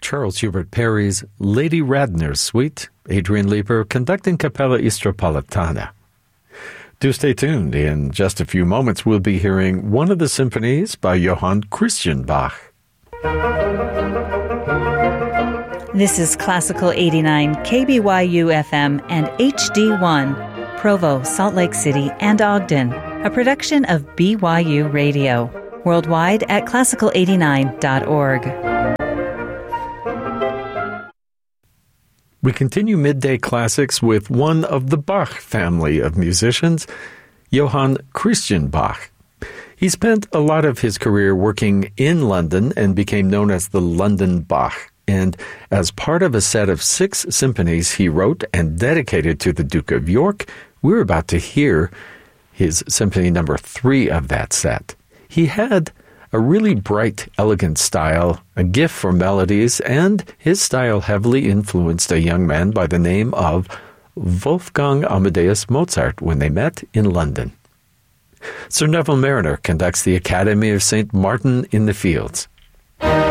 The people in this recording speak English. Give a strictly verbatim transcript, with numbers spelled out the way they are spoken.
Charles Hubert Perry's Lady Radner's Suite, Adrian Lieber conducting Capella Istropolitana. Do stay tuned. In just a few moments, we'll be hearing one of the symphonies by Johann Christian Bach. This is Classical eighty-nine K B Y U F M and H D one, Provo, Salt Lake City, and Ogden, a production of B Y U Radio. Worldwide at classical eighty-nine dot org. We continue Midday Classics with one of the Bach family of musicians, Johann Christian Bach. He spent a lot of his career working in London and became known as the London Bach. And as part of a set of six symphonies he wrote and dedicated to the Duke of York, we're about to hear his symphony number three of that set. He had a really bright, elegant style, a gift for melodies, and his style heavily influenced a young man by the name of Wolfgang Amadeus Mozart when they met in London. Sir Neville Marriner conducts the Academy of Saint Martin in the Fields.